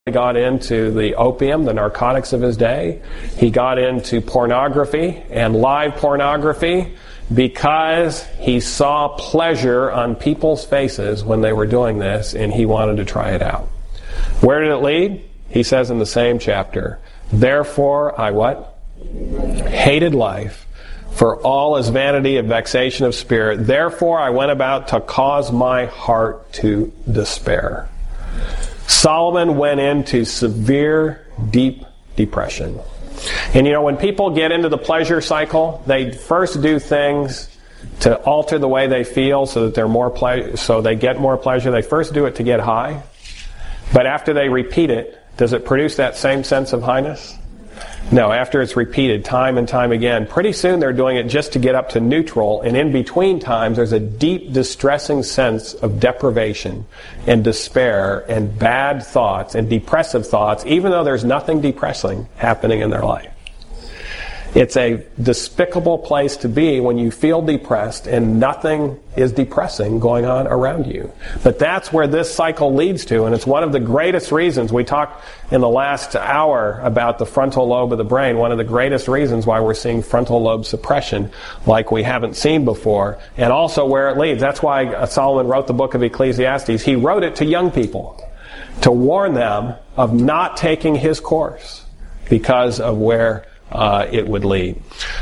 got into the opium, the narcotics of his day. He got into pornography and live pornography because he saw pleasure on people's faces when they were doing this, and he wanted to try it out. Where did it lead? He says in the same chapter, "Therefore I" what? "Hated life, for all is vanity and vexation of spirit. Therefore I went about to cause my heart to despair." Solomon went into severe, deep depression. And when people get into the pleasure cycle, they first do things to alter the way they feel so that they're so they get more pleasure. They first do it to get high. But after they repeat it, does it produce that same sense of highness? No, after it's repeated time and time again, pretty soon they're doing it just to get up to neutral, and in between times there's a deep, distressing sense of deprivation and despair and bad thoughts and depressive thoughts, even though there's nothing depressing happening in their life. It's a despicable place to be when you feel depressed and nothing is depressing going on around you. But that's where this cycle leads to, and it's one of the greatest reasons. We talked in the last hour about the frontal lobe of the brain, one of the greatest reasons why we're seeing frontal lobe suppression like we haven't seen before, and also where it leads. That's why Solomon wrote the book of Ecclesiastes. He wrote it to young people to warn them of not taking his course because of where it would lead.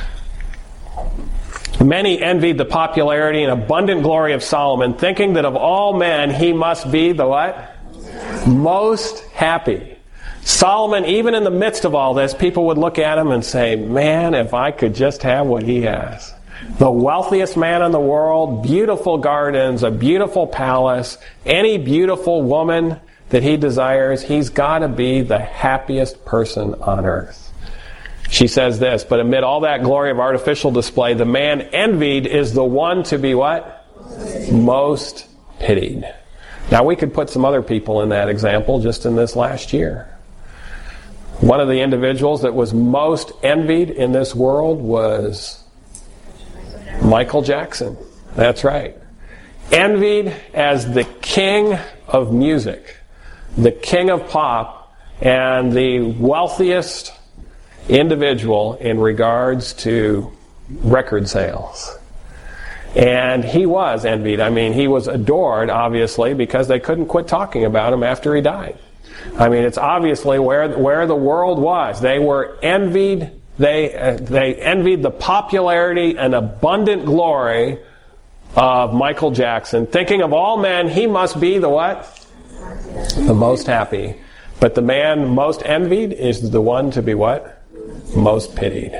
Many envied the popularity and abundant glory of Solomon, thinking that of all men he must be the what? Most happy. Solomon, even in the midst of all this, people would look at him and say, "Man, if I could just have what he has." The wealthiest man in the world, beautiful gardens, a beautiful palace, any beautiful woman that he desires, he's got to be the happiest person on earth. She says this, "But amid all that glory of artificial display, the man envied is the one to be" what? Most pitied. Now we could put some other people in that example just in this last year. One of the individuals that was most envied in this world was Michael Jackson. That's right. Envied as the king of music, the king of pop, and the wealthiest individual in regards to record sales. And he was envied. I mean, he was adored, obviously, because they couldn't quit talking about him after he died. I mean, it's obviously where the world was. They were envied. They envied the popularity and abundant glory of Michael Jackson, thinking of all men he must be the what? The most happy. But the man most envied is the one to be what? Most pitied.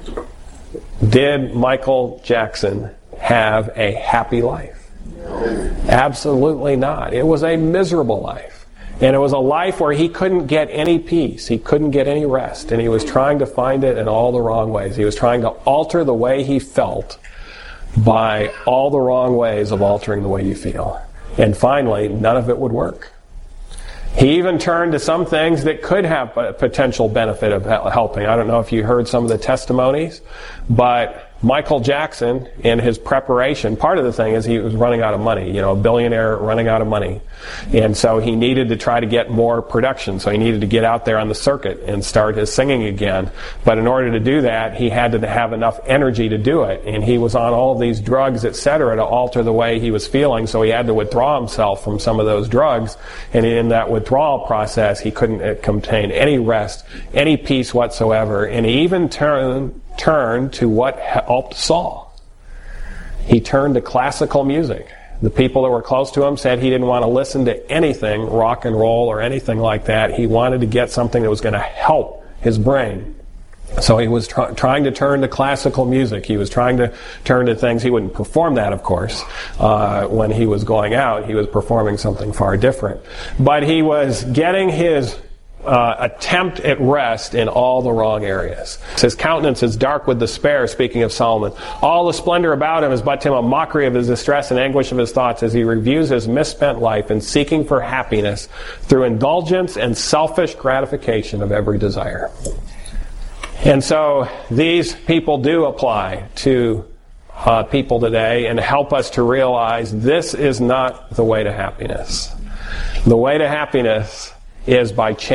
Did Michael Jackson have a happy life? Absolutely not. It was a miserable life. And it was a life where he couldn't get any peace. He couldn't get any rest. And he was trying to find it in all the wrong ways. He was trying to alter the way he felt by all the wrong ways of altering the way you feel. And finally, none of it would work. He even turned to some things that could have a potential benefit of helping. I don't know if you heard some of the testimonies, but Michael Jackson, in his preparation, part of the thing is he was running out of money, a billionaire running out of money. And so he needed to try to get more production. So he needed to get out there on the circuit and start his singing again. But in order to do that, he had to have enough energy to do it. And he was on all of these drugs, etc., to alter the way he was feeling. So he had to withdraw himself from some of those drugs. And in that withdrawal process, he couldn't contain any rest, any peace whatsoever. And he even turned to what helped Saul. He turned to classical music. The people that were close to him said he didn't want to listen to anything rock and roll or anything like that. He wanted to get something that was going to help his brain. So he was trying to turn to classical music. He was trying to turn to things. He wouldn't perform that, of course. When he was going out, he was performing something far different. But he was getting his attempt at rest in all the wrong areas. His countenance is dark with despair, speaking of Solomon. All the splendor about him is but to him a mockery of his distress and anguish of his thoughts as he reviews his misspent life in seeking for happiness through indulgence and selfish gratification of every desire. And so these people do apply to people today and help us to realize this is not the way to happiness. The way to happiness is by changing